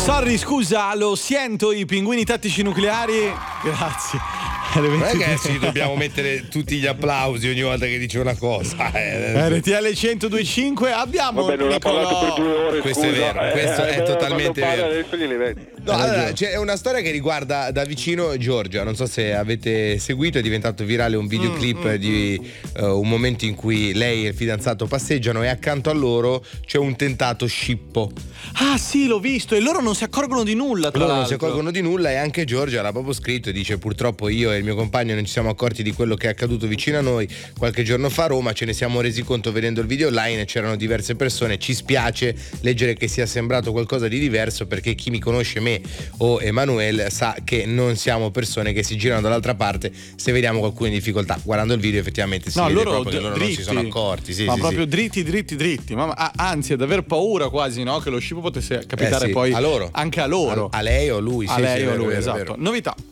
Sorry, scusa, lo sento, i pinguini tattici nucleari. Grazie. Non è che ci dobbiamo mettere tutti gli applausi ogni volta che dice una cosa. RTL 102.5 abbiamo. Vabbè, non ha parlato per 2 ore. Questo scusa. è vero, questo è totalmente vero. Adesso glieli vedi. No, allora, c'è una storia che riguarda da vicino Giorgia. Non so se avete seguito, è diventato virale un videoclip di un momento in cui lei e il fidanzato passeggiano e accanto a loro c'è un tentato scippo. Ah sì, l'ho visto, e loro non si accorgono di nulla, tra Loro l'altro. non si accorgono di nulla, e anche Giorgia l'ha proprio scritto e dice: purtroppo io e il mio compagno non ci siamo accorti di quello che è accaduto vicino a noi qualche giorno fa a Roma, ce ne siamo resi conto vedendo il video online e c'erano diverse persone. Ci spiace leggere che sia sembrato qualcosa di diverso, perché chi mi conosce, me o Emanuele, sa che non siamo persone che si girano dall'altra parte se vediamo qualcuno in difficoltà. Guardando il video effettivamente si vede proprio che loro non si sono accorti. Sì, ma sì, proprio sì. dritti. Ma anzi, è da aver paura quasi, no? Che lo scippo potesse capitare sì, poi a loro. anche a loro. A lei o a lui. A sì, lei sì, o a vero, lui, vero, esatto. vero. Novità.